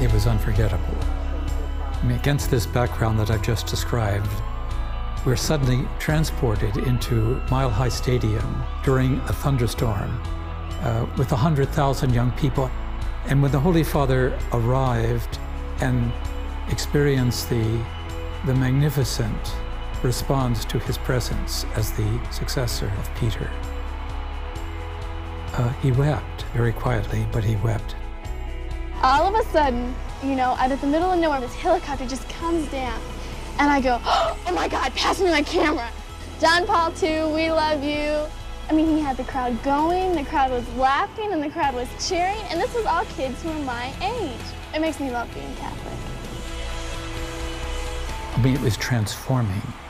It was unforgettable. I mean, against this background that I've just described, we're suddenly transported into Mile High Stadium during a thunderstorm with 100,000 young people. And when the Holy Father arrived and experienced the magnificent response to his presence as the successor of Peter, he wept very quietly, but he wept. All of a sudden, you know, out of the middle of nowhere, this helicopter just comes down. And I go, oh my God, pass me my camera. John Paul II, we love you. I mean, he had the crowd going, the crowd was laughing, and the crowd was cheering, and this was all kids who were my age. It makes me love being Catholic. I mean, it was transforming.